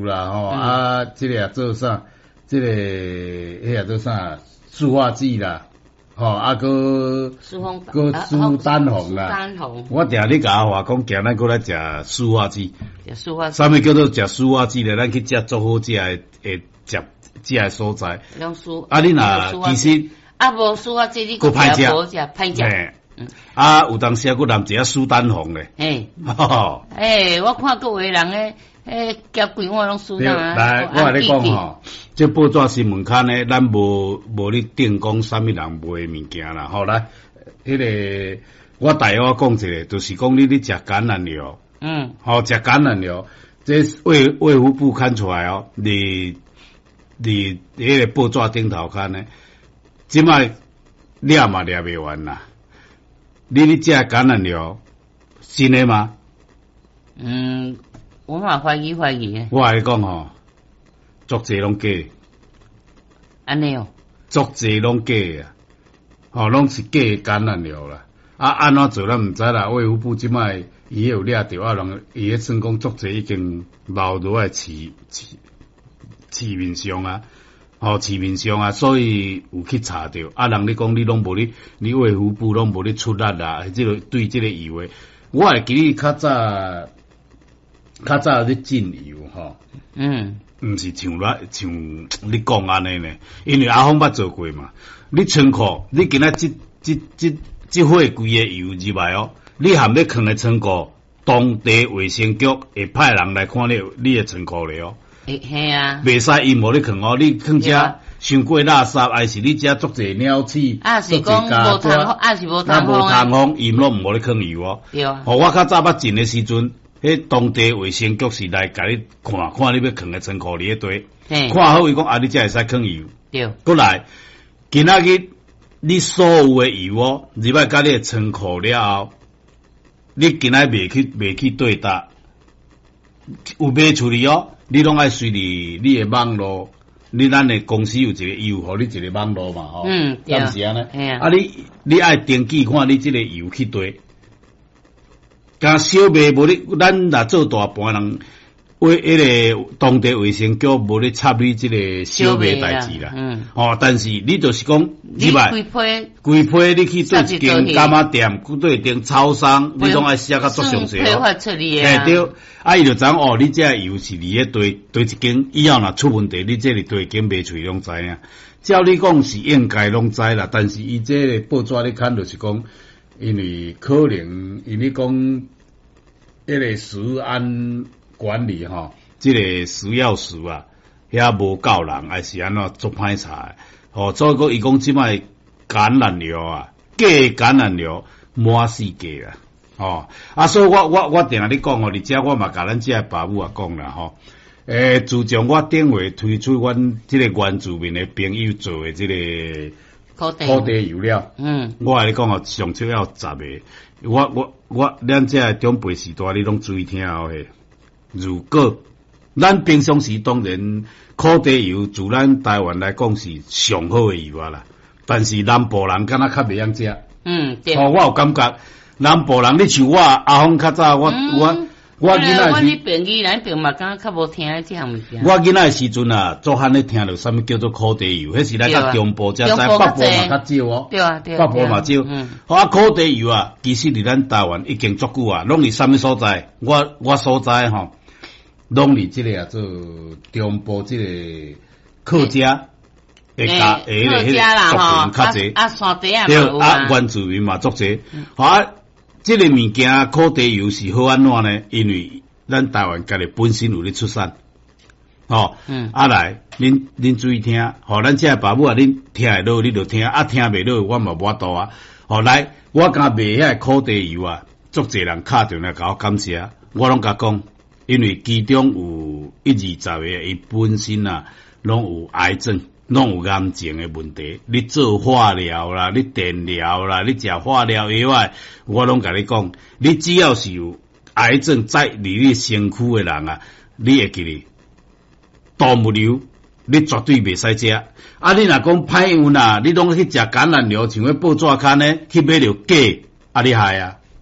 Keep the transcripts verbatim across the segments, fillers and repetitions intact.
啦吼，嗯、啊，即、这个也做啥？即、这个迄也做啥？塑化剂啦。吼、哦，啊，个个苏丹红啦，丹红。我定你甲我话讲，今日过来食塑化剂。 食塑化剂。 啥物叫做食塑化剂咧？咱去食做好食诶诶食食诶所在。 用塑。 啊，你若其实啊无塑化剂，你个歹食，无食歹食。 嘿。嗯。啊，有当时啊，佮淋一下苏丹红咧。 嘿。吼。诶，我看各位人诶。诶，夹规碗拢输啦！ 来，我甲你讲吼，这报纸新闻刊呢，咱无无咧定讲啥物人卖物件啦。吼，来，迄、那个我大约讲一个，就是讲你咧食橄榄油，嗯，吼食橄榄油，这卫卫福部看出来哦，你你迄个报纸顶头看呢，即摆掠嘛掠袂完啦。你咧食橄榄油，真诶吗？ 嗯。我嘛怀疑怀疑诶。 我甲你讲吼，足济拢假。 安尼哦。 足济拢假啊，吼，拢是假橄榄油啦。啊，安怎做咱毋知啦。卫福部即摆伊有掠着啊，人伊迄算讲足济已经流落来市市市面上啊，吼市面上啊，所以有去查着。啊，人你讲你拢无咧，你卫福部拢无咧出力啦，即、這个对即个油诶，我会记你较早。较早咧进油吼，嗯，毋是像咱像你讲安尼呢，因为阿峰捌做过嘛。你仓库，你今仔即即即即货柜诶油入来哦，你含咧放诶仓库，当地卫生局会派人来看你你诶仓库咧哦。 诶，系啊。袂使伊无咧放哦，你放遮伤过垃圾，还是你遮足侪鸟鼠， 啊是讲无通，啊是无通风。 无通风，伊拢无咧放油哦。 对啊。 哦，我较早捌进诶时阵。迄当地卫生局是来甲你看看你要放诶仓库里迄堆，看好伊讲啊，你才会使放油。 对。 过来，今仔日你所有诶油哦，入来甲你诶仓库了后，你今仔袂去袂去对答，有卖处理哦，你拢爱随你你诶网络，你咱诶公司有一个油，互你一个网络嘛吼。 嗯，对。 是安尼。啊，你你爱登记看你即个油去对。甲小卖无咧，咱若做大盘人，为迄个当地卫生局无咧插你即个小卖代志啦。嗯。哦，但是你就是讲， 你规批规批你去做一间干妈店，对一间超商，你拢爱写甲足详细哦。 批发出嚟啊。 嘿对，啊伊就知哦，你这油是伫迄堆堆一间，以后若出问题，你这里堆间卖出去拢知影。照你讲是应该拢知啦，但是伊这个报纸咧看就是讲。因为可能，因为讲，迄个食安管理吼，即、這个食药署啊，遐无够人，还是安怎做歹查？吼、哦，所以讲伊讲即摆橄榄油啊，假橄榄油满世界啊，吼、哦，啊，所以我我我定下你讲吼，而且我嘛甲咱即个爸母啊讲啦，吼，诶，自从我电话推出阮即个原住民的朋友做的即、這个。土地油了，嗯，我甲你讲哦，上少要十个，我我我，咱这长辈时代你拢注意听哦嘿。如果咱平常时当然土地油，自咱台湾来讲是上好的油啊啦，但是南部人敢若较袂晓食，嗯，对，哦，我有感觉，南部人你像我阿峰较早，我、嗯、我。我囡仔我你朋友咱朋嘛敢较无听即项物件。 我囡仔时阵啊，做汉咧听到啥物叫做土地油，迄是来甲中部才知，北部嘛较少哦。 对啊，对啊。 北部嘛少。嗯。啊，土地油啊，其实伫咱台湾已经足久啊，拢伫啥物所在？我我所在吼，拢伫即个啊做中部即个客家。 诶，客家啦吼，啊啊山地啊嘛有啊。 啊，原住民嘛足济。啊。这个物件土地油是好安怎呢？因为咱台湾家己本身有咧出产，哦，嗯，啊来，恁恁注意听，吼，咱这爸母啊，恁听会落你就听，啊听袂落我嘛无法度啊，好来，我敢卖遐土地油啊，足侪人敲电话甲我感谢，我拢甲讲，因为其中有一二十个伊本身啊，拢有癌症。拢有癌症的问题，你做化疗啦，你电疗啦，你食化疗以外，我拢甲你讲，你只要是有癌症在你你身躯的人啊，你会记哩，动物油你绝对袂使食。啊，你若讲歹运啊，你拢去食橄榄油，像迄报纸刊呢，去买着假，啊你害啊！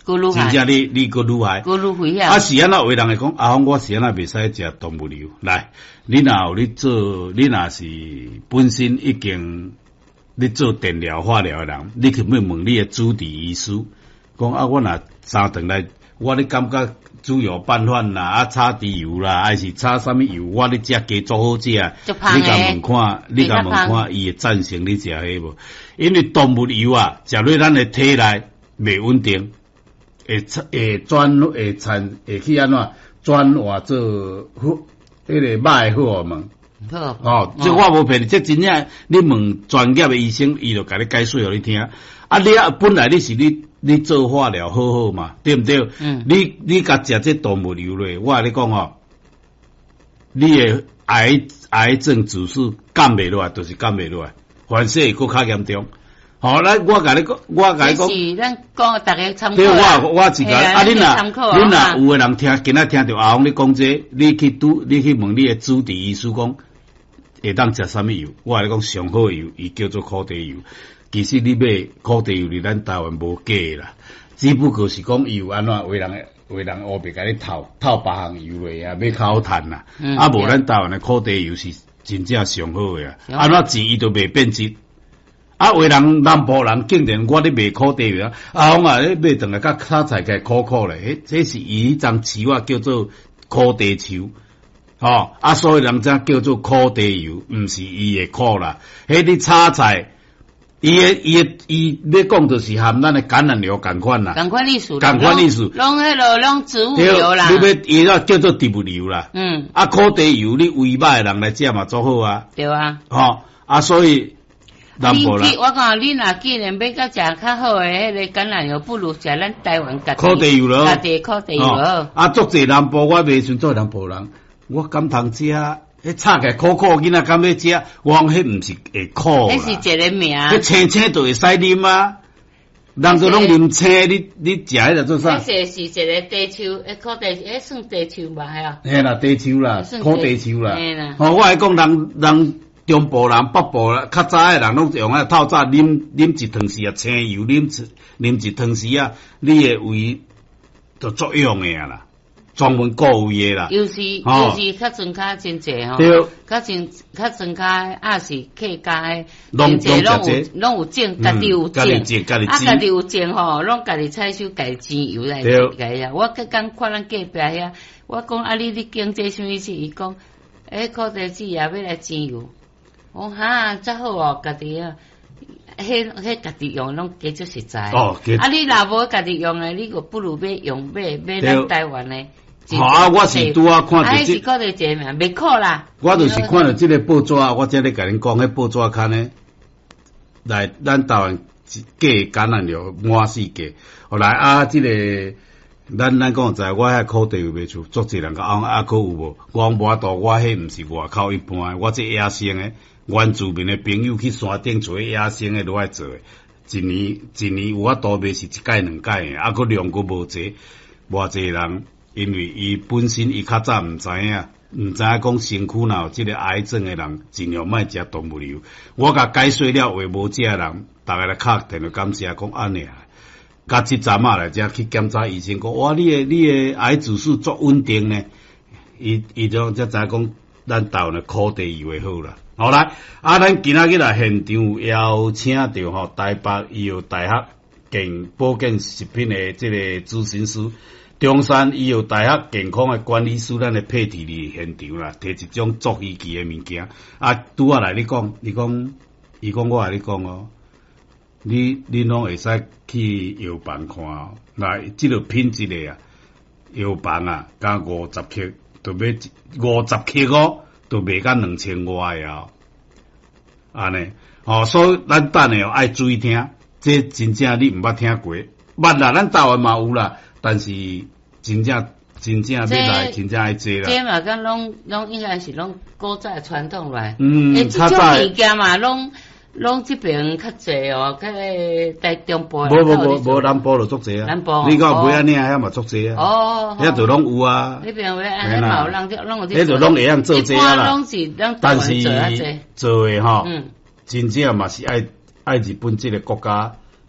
真正你你个愈害， 个愈危险。 啊是安那有人会讲，啊我是安那袂使食动物油。来，你若有你做，你若是本身已经你做电疗、化疗的人，你去问问你的主治医师，讲啊我若三顿来，我咧感觉猪油拌饭啦，啊炒猪油啦，还是炒啥物油，我咧食加做好食。你甲问看，你甲问看，伊会赞成你食迄无？因为动物油啊，食落咱的体内袂稳定，会会转会产会去安怎转化做迄个歹荷尔蒙。 好哦，这我无骗你，这真正你问专业的医生，伊就甲你解说互你听。啊，你啊本来你是你你做化疗好好嘛，对毋对？嗯。你你甲食这动物油咧，我甲你讲哦，你的癌癌症指数降袂落来，就是降袂落来，反正会佫较严重。好，来我甲你讲，我甲你讲， 是咱讲大家参考。 对，我我是甲啊，你若你若有个人听，今仔听着阿红你讲这，你去拄，你去问你的主治医师讲。会当食啥物油？我来讲上好的油，伊叫做苦茶油。其实你买苦茶油，伫咱台湾无假啦，只不過是講油安怎，有人有人烏白甲你偷偷別項油嚟啊，要較好趁啦。嗯、啊，無咱台灣的苦茶油是真正上好嘅啊。安怎錢伊都袂變質。啊，有人南部人竟然我咧賣苦茶油啊，啊，我啊咧賣轉來甲炒菜嘅苦苦咧，迄這是伊迄張樹啊叫做苦茶樹。哦，啊，所以人家叫做苦茶油，毋是伊的苦啦。迄啲炒菜，伊的伊的伊要讲就是含咱的橄欖油共款啦， 共款意思， 共款意思， 拢迄落拢植物油啦。 你要伊要叫做植物油啦。嗯。啊，苦茶油你胃歹的人来食嘛，做好啊。 对啊。 哦，啊，所以南部啦。 我讲你若既然要甲食较好的迄个橄榄油，不如食咱台湾家己苦茶油咯， 家己苦茶油。哦。 啊，足济南部我袂算做南部人。我敢通食，迄炒起苦苦囡仔敢要食，我讲迄毋是会苦啦。 迄是一个名。 迄青青就会使啉啊，人都拢啉青，你你食迄个做啥？ 迄是是一个茶树，诶，苦茶，诶，算茶树吧，系啊。 嘿啦，茶树啦，苦茶树啦。 嘿啦。 哦，我来讲，人人中部人、北部啦，较早诶人拢用啊透早啉啉一汤匙啊青油，啉一啉一汤匙啊，你诶胃就作用诶啊啦。专门顾胃诶啦， 尤其尤其较庄卡真济吼，较真较庄卡也是客家诶，真济拢有拢有种，家己有种，啊家己有种吼，拢家己采收家己油来家啊。我刚刚看咱隔壁遐，我讲啊你你经这啥物事？伊讲，诶苦茶籽也要来煎油，我哈则好哦，家己啊。迄迄家己用拢加足实在，哦，啊你若无家己用诶，你个不如要用买买咱台湾诶。 好啊，我是拄啊看到这，是苦茶籽嘛，袂苦啦。 我就是看到这个报纸，我才咧甲恁讲，迄报纸刊呢，来咱台湾价橄榄油满世界，后来啊，这个咱咱讲在，我遐苦茶油卖出，足济人讲啊，啊，可有无？我讲无度，我迄毋是外口一般，我这野生诶，原住民诶朋友去山顶做野生诶，落来做诶，一年一年有法度卖是一届两届诶，啊，个量佫无济，偌济人。因为伊本身伊较早毋知影，毋知影讲身躯若有即个癌症诶人，尽量莫食动物油。我甲解说了话无食诶人，逐个来敲电话感谢讲安尼啊。甲即阵仔来遮去检查医生讲，哇，你诶你诶癌指数足稳定呢。伊伊就才知讲，咱台湾诶苦茶油会好啦。好来，啊，咱今仔日来现场邀请到吼台北医药大学健保健食品诶即个咨询师。中山医药大学健康诶管理师，咱诶配体伫现场啦，摕一种足稀奇诶物件。啊，拄啊来你讲，你讲，伊讲我来你讲哦，你你拢会使去药房看哦。那即个品质诶啊，药房啊，加五十克，都要五十克哦，都卖甲两千外啊。安尼，哦，所以咱等下爱注意听，这真正你毋捌听过，捌啦，咱台湾嘛有啦。但是真正真正要来，真正爱做啦。 这嘛，讲拢拢应该是拢古早传统来。 嗯， 诶，这种物件嘛，拢拢这边较济哦，较在中部。 无无无无南部就足济啊。 南部。 你讲尾安尼遐嘛足济啊。 哦。 遐就拢有啊。 那边尾安尼嘛有人就拢有啲。迄就拢会样做济啊啦。 拢是咱但是做诶吼，嗯，真正嘛是爱爱日本这个国家。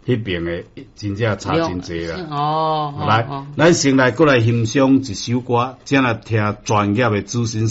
迄边诶真正差真济啦。 哦， 来，咱先来过来欣赏一首歌，才来听专业诶资深。